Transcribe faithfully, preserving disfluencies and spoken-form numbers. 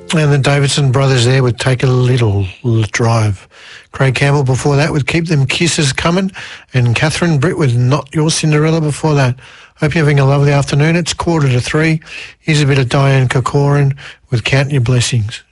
And the Davidson brothers there with Take a Little Drive. Craig Campbell before that with Keep Them Kisses Coming, and Catherine Britt with Not Your Cinderella before that. Hope you're having a lovely afternoon. It's quarter to three. Here's a bit of Diane Corcoran with Count Your Blessings.